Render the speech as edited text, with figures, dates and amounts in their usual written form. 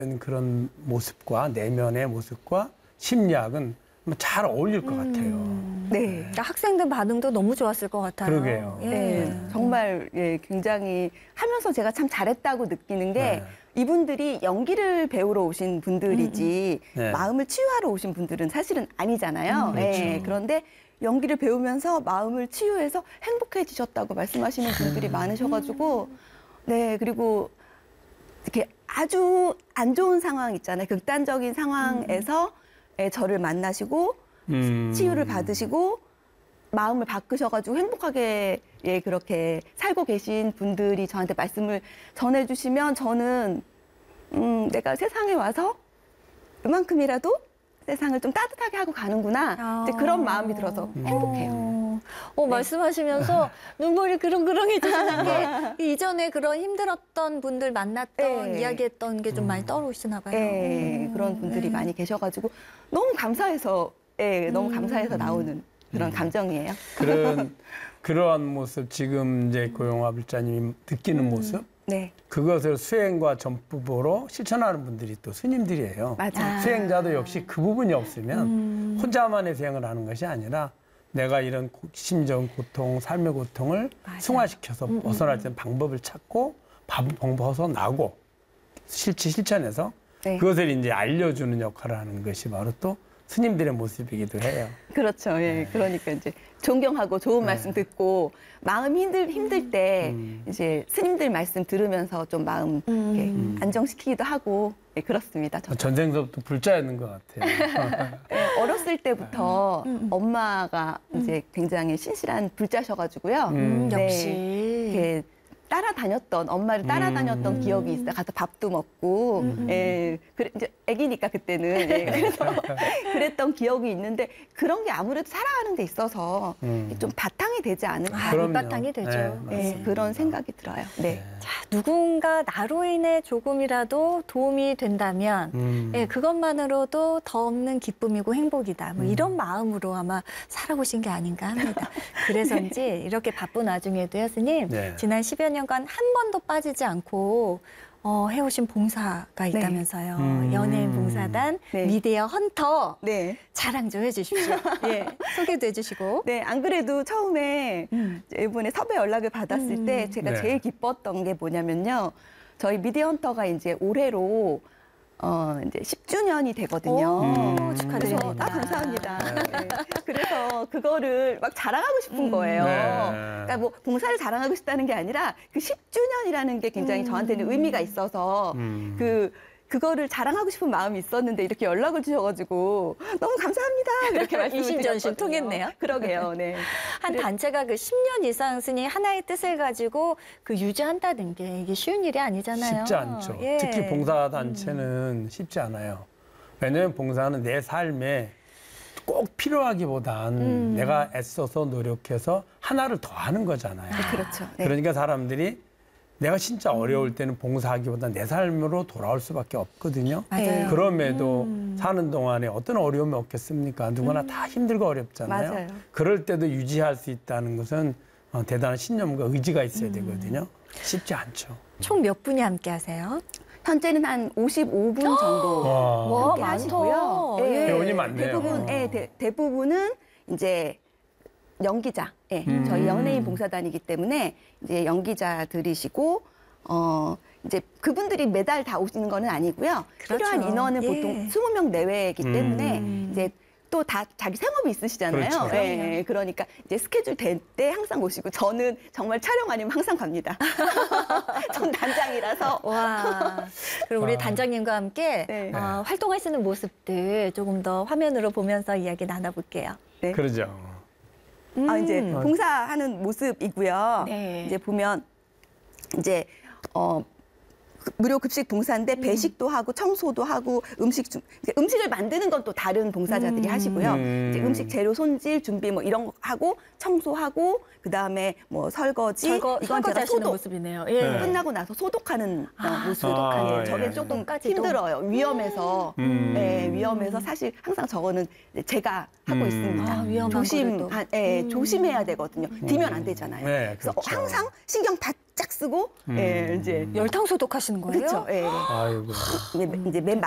그런 모습과 내면의 모습과 심리학은 잘 어울릴 것 같아요. 네. 그러니까 학생들 반응도 너무 좋았을 것 같아요. 그러게요. 예. 네. 정말 굉장히 하면서 제가 참 잘했다고 느끼는 게 네. 이분들이 연기를 배우러 오신 분들이지 네. 마음을 치유하러 오신 분들은 사실은 아니잖아요. 그렇죠. 네. 그런데 연기를 배우면서 마음을 치유해서 행복해지셨다고 말씀하시는 분들이 많으셔가지고 네. 그리고 이렇게 아주 안 좋은 상황 있잖아요. 극단적인 상황에서 저를 만나시고 치유를 받으시고 마음을 바꾸셔가지고 행복하게 그렇게 살고 계신 분들이 저한테 말씀을 전해주시면 저는 내가 세상에 와서 이만큼이라도 세상을 좀 따뜻하게 하고 가는구나. 이제 그런 마음이 들어서 행복해요. 네. 말씀하시면서 눈물이 그렁그렁해지시는 게 이전에 그런 힘들었던 분들 만났던 네. 이야기했던 게 좀 많이 떠오르시나 봐요. 네, 그런 분들이 많이 계셔가지고 너무 감사해서 너무 감사해서 나오는 그런 감정이에요. 그러한 모습 지금 이제 고용화 불자님이 느끼는 모습 네, 그것을 수행과 전법으로 실천하는 분들이 또 스님들이에요. 맞아요. 수행자도 역시 그 부분이 없으면 혼자만의 수행을 하는 것이 아니라 내가 이런 심정 고통, 삶의 고통을 승화시켜서 벗어날 때 방법을 찾고 벗어나고 실천해서 네. 그것을 이제 알려주는 역할을 하는 것이 바로 또 스님들의 모습이기도 해요. 그렇죠. 예. 그러니까 이제 존경하고 좋은 말씀 듣고 마음 힘들 때 이제 스님들 말씀 들으면서 좀 마음 이렇게 안정시키기도 하고 그렇습니다. 저도. 전생서부터 불자였는 것 같아요. 어렸을 때부터 엄마가 이제 굉장히 신실한 불자셔가지고요. 네. 역시. 이렇게 따라다녔던 엄마를 따라다녔던 기억이 있어요. 가서 밥도 먹고, 예, 이제 아기니까 그때는 그래서 그랬던 기억이 있는데 그런 게 아무래도 살아가는 데 있어서 좀 바탕이 되지 않을까. 그럼요. 밑바탕이 되죠. 네, 예, 그런 생각이 들어요. 네. 자, 누군가 나로 인해 조금이라도 도움이 된다면 예, 그것만으로도 더 없는 기쁨이고 행복이다. 뭐 이런 마음으로 아마 살아오신 게 아닌가 합니다. 그래서인지 이렇게 바쁜 와중에도요, 스님, 네. 지난 10여 년간 한 번도 빠지지 않고 해오신 봉사가 있다면서요. 연예인 봉사단, 네. 미디어 헌터. 네. 자랑 좀 해주십시오. 예, 소개도 해주시고. 네, 안 그래도 처음에 이번에 섭외 연락을 받았을 때 제가 네. 제일 기뻤던 게 뭐냐면요. 저희 미디어 헌터가 이제 올해로 이제 10주년이 되거든요. 오, 축하드립니다. 그래서, 감사합니다. 네. 그래서 그거를 막 자랑하고 싶은 거예요. 네. 그러니까 뭐 봉사를 자랑하고 싶다는 게 아니라 그 10주년이라는 게 굉장히 저한테는 의미가 있어서 그거를 자랑하고 싶은 마음이 있었는데 이렇게 연락을 주셔가지고 너무 감사합니다. 이렇게 말씀을 이심전심 드렸거든요. 통했네요. 그러게요. 네. 한 단체가 그 10년 이상 스님 하나의 뜻을 가지고 그 유지한다는 게 이게 쉬운 일이 아니잖아요. 쉽지 않죠. 예. 특히 봉사단체는 쉽지 않아요. 왜냐하면 봉사는 내 삶에 꼭 필요하기보단 내가 애써서 노력해서 하나를 더 하는 거잖아요. 그렇죠. 네. 그러니까 사람들이 내가 진짜 어려울 때는 봉사하기보다 내 삶으로 돌아올 수밖에 없거든요. 맞아요. 그럼에도 사는 동안에 어떤 어려움이 없겠습니까? 누구나 다 힘들고 어렵잖아요. 맞아요. 그럴 때도 유지할 수 있다는 것은 대단한 신념과 의지가 있어야 되거든요. 쉽지 않죠. 총 몇 분이 함께 하세요? 현재는 한 55분 정도 와, 함께 하시고요. 많다. 예, 회원이 많네요. 대부분은 이제 연기자, 저희 연예인 봉사단이기 때문에 이제 연기자들이시고 이제 그분들이 매달 다 오시는 거는 아니고요. 그렇죠. 필요한 인원은 예. 보통 20명 내외이기 때문에 이제 또 다 자기 생업이 있으시잖아요. 그렇죠. 예, 그러니까 이제 스케줄 될 때 항상 오시고 저는 정말 촬영 아니면 항상 갑니다. 전 단장이라서. 와. 그럼 우리 단장님과 함께 네. 활동하시는 모습들 조금 더 화면으로 보면서 이야기 나눠볼게요. 네. 그러죠. 이제 봉사하는 모습이고요. 네. 이제 보면 이제 무료 급식 봉사인데 배식도 하고 청소도 하고 음식을 만드는 건 또 다른 봉사자들이 하시고요. 이제 음식 재료 손질 준비 뭐 이런 거 하고 청소하고 그다음에 뭐 설거지 이건 설거지 제가 하시는 소독 모습이네요. 예. 네. 끝나고 나서 소독하는 모습. 소독하는. 저게 예. 조금 소독까지도. 힘들어요. 위험해서. 네, 위험해서 사실 항상 저거는 제가 하고 있습니다. 위험한 거를 또. 조심해야 되거든요. 뒤면 안 되잖아요. 네, 그래서 그렇죠. 항상 신경 바짝 쫙 쓰고 예, 이제 열탕 소독하시는 거예요? 그렇죠. 예. 아이고. 이제 맨